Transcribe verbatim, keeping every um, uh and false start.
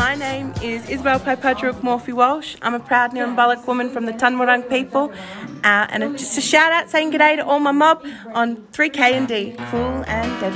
My name is Isabel Paipadruk Morphy Walsh. I'm a proud Nillumbullock woman from the Tunwarrung people. Uh, and just a shout out saying g'day to all my mob on three K and D. Cool and deadly.